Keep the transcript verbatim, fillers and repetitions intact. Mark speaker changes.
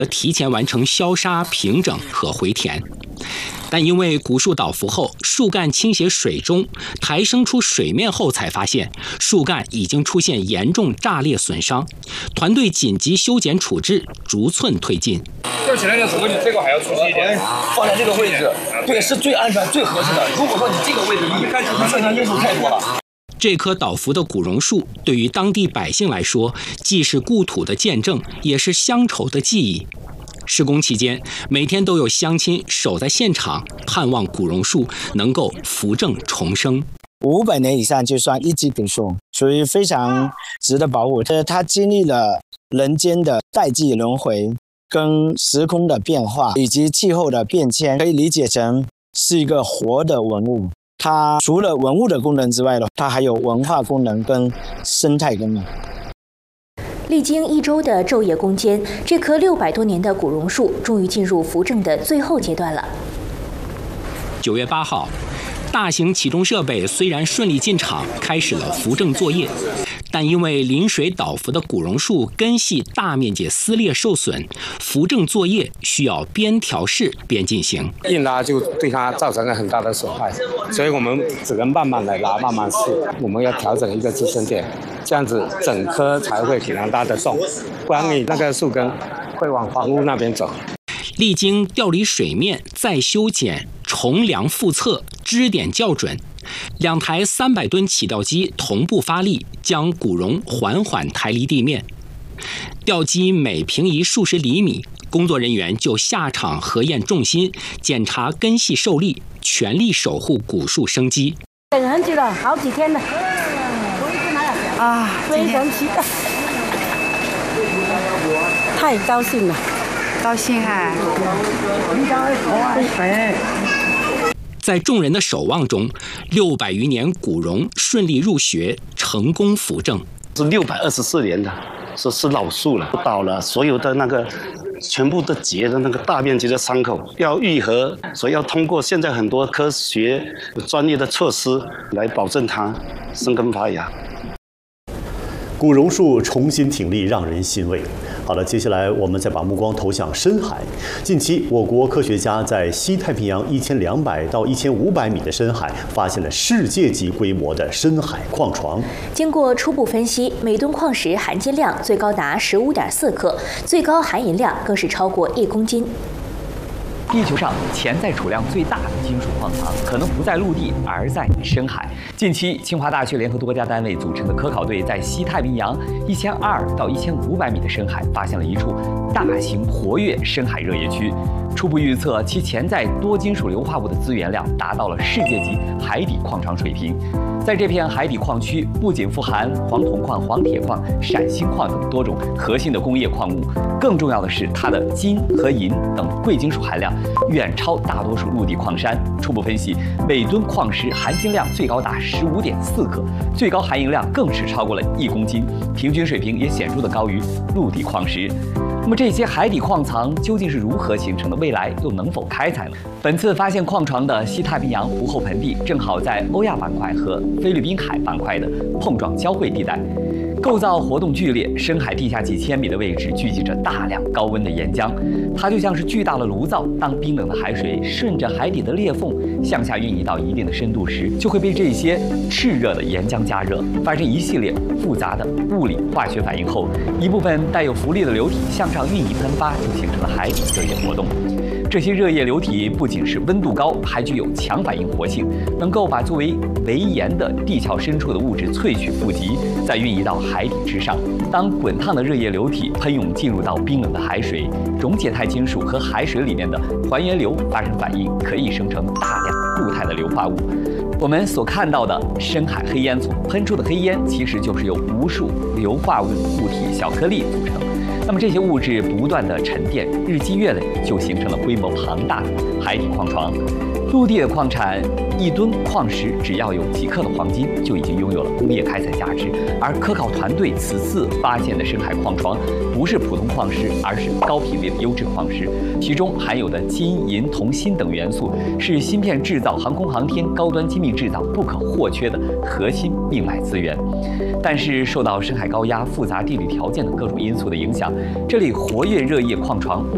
Speaker 1: 提前完成消杀、平整和回填。但因为古树倒伏后，树干倾斜水中，抬升出水面后才发现树干已经出现严重炸裂损伤，团队紧急修剪处置，逐寸推进。
Speaker 2: 吊起来的时候，你这个还要出去一点，
Speaker 3: 放在这个位置，对，是最安全、最合适的。如果说你这个位置，你看不确定因素太多了。
Speaker 1: 这棵倒伏的古榕树，对于当地百姓来说，既是故土的见证，也是乡愁的记忆。施工期间，每天都有乡亲守在现场，盼望古榕树能够扶正重生。
Speaker 4: 五百年以上就算一级古树，属于非常值得保护。它经历了人间的代际轮回，跟时空的变化以及气候的变迁，可以理解成是一个活的文物。它除了文物的功能之外，它还有文化功能跟生态功能。
Speaker 5: 历经一周的昼夜攻坚，这棵六百多年的古榕树终于进入扶正的最后阶段了。
Speaker 1: 九月八号，大型启动设备虽然顺利进场，开始了扶正作业，但因为临水倒伏的古榕树根系大面积撕裂受损，扶正作业需要边调试边进行。
Speaker 6: 硬拉就对它造成了很大的损害，所以我们只能慢慢来拉，慢慢试。我们要调整一个支撑点，这样子整棵才会给它拉得动，不然你那个树根会往房屋那边走。
Speaker 1: 历经调离水面、再修剪、重量复测、支点校准，两台三百吨起吊机同步发力，将古榕缓缓抬离地面。吊机每平移数十厘米，工作人员就下场核验重心，检查根系受力，全力守护古树生机。
Speaker 7: 等很久了，好几天了。啊，非常期待，太高兴了。
Speaker 8: 高兴啊！
Speaker 1: 在众人的守望中，六百余年古榕顺利入学，成功扶正。
Speaker 9: 是六百二十四年的，是是老树了，倒了，所有的那个全部都结的那个大面积的伤口要愈合，所以要通过现在很多科学专业的措施来保证它生根发芽。
Speaker 10: 古榕树重新挺立，让人欣慰。好了，接下来我们再把目光投向深海。近期，我国科学家在西太平洋一千两百到一千五百米的深海发现了世界级规模的深海矿床。
Speaker 5: 经过初步分析，每吨矿石含金量最高达十五点四克，最高含银量更是超过一公斤。
Speaker 11: 地球上潜在储量最大的金属矿藏，可能不在陆地，而在深海。近期，清华大学联合多家单位组成的科考队在西太平洋一千二到一千五百米的深海发现了一处大型活跃深海热液区。初步预测，其潜在多金属硫化物的资源量达到了世界级海底矿床水平。在这片海底矿区，不仅富含黄铜矿、黄铁矿、闪星矿等多种核心的工业矿物，更重要的是它的金和银等贵金属含量远超大多数陆地矿山。初步分析，每吨矿石含金量最高达十五点四克，最高含银量更是超过了一公斤，平均水平也显著的高于陆地矿石。那么这些海底矿藏究竟是如何形成的？未来又能否开采呢？本次发现矿床的西太平洋湖后盆地，正好在欧亚板块和菲律宾海板块的碰撞交汇地带，构造活动剧烈，深海地下几千米的位置聚集着大量高温的岩浆，它就像是巨大的炉灶。当冰冷的海水顺着海底的裂缝向下运移到一定的深度时，就会被这些炽热的岩浆加热，发生一系列复杂的物理化学反应后，一部分带有浮力的流体向上运移喷发，就形成了海底热液活动。这些热液流体不仅是温度高，还具有强反应活性，能够把作为围岩的地壳深处的物质萃取富集，再运移到海底之上。当滚烫的热液流体喷涌进入到冰冷的海水，溶解态金属和海水里面的还原流发生反应，可以生成大量固态的硫化物。我们所看到的深海黑烟囱喷出的黑烟，其实就是由无数硫化物固体小颗粒组成。那么这些物质不断的沉淀，日积月累，就形成了规模庞大的海底矿床。陆地的矿产，一吨矿石只要有几克的黄金，就已经拥有了工业开采价值。而科考团队此次发现的深海矿床，不是普通矿石，而是高品位的优质矿石，其中含有的金、银、铜、锌等元素，是芯片制造、航空航天、高端精密制造不可或缺的核心命脉资源。但是受到深海高压、复杂地理条件等各种因素的影响，这里活跃热液矿床